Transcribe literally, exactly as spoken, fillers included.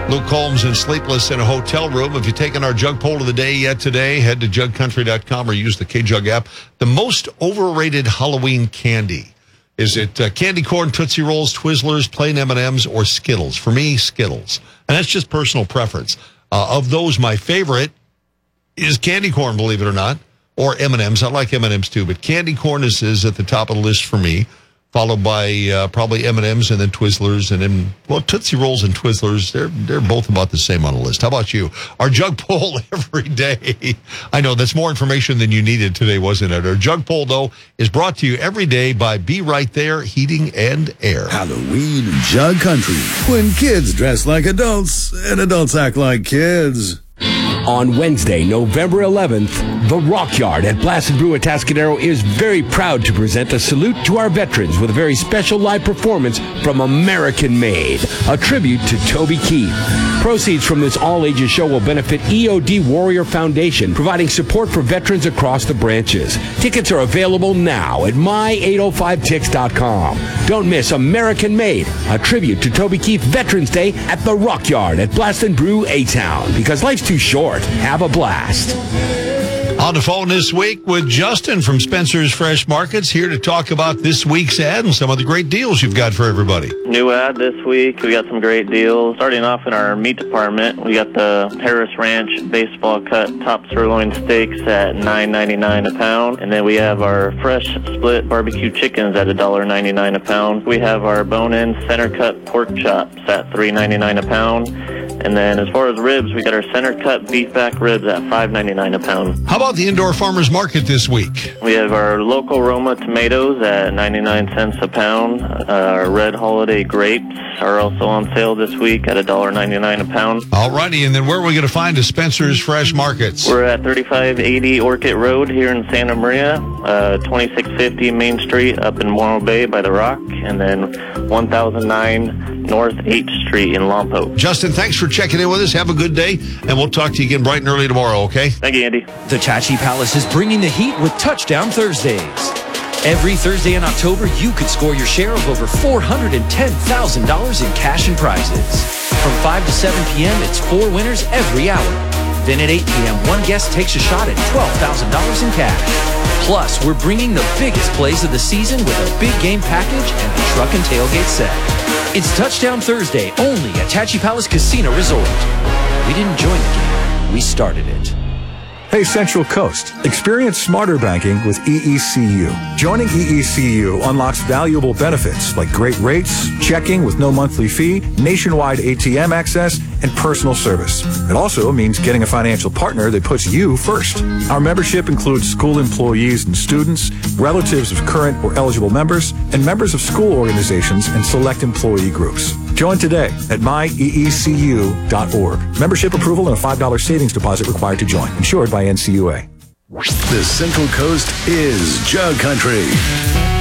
Luke Combs and Sleepless in a Hotel Room. If you've taken our Jug poll of the day yet today, head to jug country dot com or use the K-Jug app. The most overrated Halloween candy. Is it uh, candy corn, Tootsie Rolls, Twizzlers, plain M and M's, or Skittles? For me, Skittles. And that's just personal preference. Uh, of those, my favorite is candy corn, believe it or not, or M and M's. I like M and M's too, but candy corn is, is at the top of the list for me, followed by uh, probably M and M's and then Twizzlers. And then, well, Tootsie Rolls and Twizzlers, they're they're both about the same on the list. How about you? Our Jug poll every day. I know that's more information than you needed today, wasn't it? Our Jug poll, though, is brought to you every day by Be Right There Heating and Air. Halloween Jug Country. When kids dress like adults and adults act like kids. On Wednesday, November eleventh, the Rock Yard at Blasted Brew at Atascadero is very proud to present a salute to our veterans with a very special live performance from American Made, a tribute to Toby Keith. Proceeds from this all-ages show will benefit E O D Warrior Foundation, providing support for veterans across the branches. Tickets are available now at my eight oh five tix dot com. Don't miss American Made, a tribute to Toby Keith Veterans Day at the Rock Yard at Blasted Brew A-Town, because life's too short. Have a blast. On the phone this week with Justin from Spencer's Fresh Markets, here to talk about this week's ad and some of the great deals you've got for everybody. New ad this week. We got some great deals. Starting off in our meat department, we got the Harris Ranch baseball cut top sirloin steaks at nine ninety-nine a pound. And then we have our fresh split barbecue chickens at one dollar ninety-nine a pound. We have our bone-in center cut pork chops at three ninety-nine a pound. And then as far as ribs, we got our center cut beef back ribs at five ninety-nine a pound. How about the Indoor Farmers Market this week? We have our local Roma tomatoes at ninety-nine cents a pound. Uh, our red holiday grapes are also on sale this week at one dollar ninety-nine a pound. All righty, and then where are we going to find a Spencer's Fresh Markets? We're at thirty-five eighty Orchid Road here in Santa Maria, uh, twenty-six fifty Main Street up in Morro Bay by the Rock, and then one thousand nine North eighth Street in Lompoc. Justin, thanks for checking in with us. Have a good day, and we'll talk to you again bright and early tomorrow, okay? Thank you, Andy. The Tachi Palace is bringing the heat with Touchdown Thursdays. Every Thursday in October, you could score your share of over four hundred ten thousand dollars in cash and prizes. From five to seven p.m., it's four winners every hour. Then at eight p.m., one guest takes a shot at twelve thousand dollars in cash. Plus, we're bringing the biggest plays of the season with a big game package and a truck and tailgate set. It's Touchdown Thursday only at Tachi Palace Casino Resort. We didn't join the game, we started it. Hey, Central Coast. Experience smarter banking with E E C U. Joining E E C U unlocks valuable benefits like great rates, checking with no monthly fee, nationwide A T M access, and personal service. It also means getting a financial partner that puts you first. Our membership includes school employees and students, relatives of current or eligible members, and members of school organizations and select employee groups. Join today at my e e c u dot org. Membership approval and a five dollar savings deposit required to join. Insured by N C U A. The Central Coast is Jug Country.